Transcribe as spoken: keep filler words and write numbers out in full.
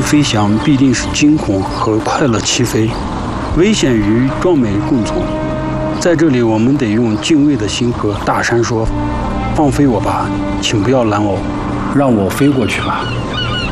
飞翔必定是惊恐和快乐齐飞，危险与壮美共存。在这里，我们得用敬畏的心和大山说：放飞我吧，请不要拦我，让我飞过去吧。